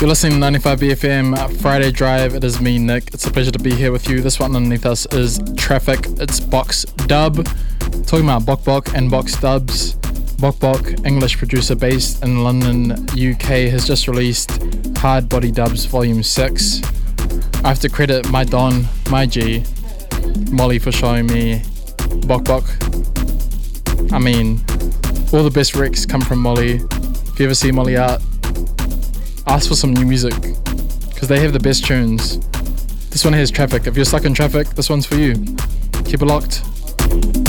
You're listening to 95 BFM Friday Drive. It is me, Nick. It's a pleasure to be here with you. This one underneath us is Traffic. It's Box Dub. Talking about Bok Bok and Box Dubs. Bok Bok, English producer based in London, UK, has just released Hard Body Dubs Volume 6. I have to credit my Don, my G, Molly, for showing me Bok Bok. I mean, all the best recs come from Molly. If you ever see Molly out, ask for some new music, because they have the best tunes. This one has Traffic. If you're stuck in traffic, this one's for you. Keep it locked.